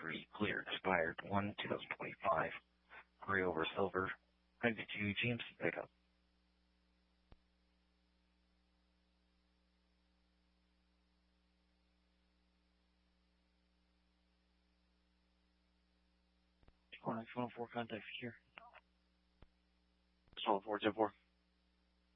3 clear, expired 1/2025. Gray over silver, 92 GMC pickup. Next 104, contact secure. 104, 10-4.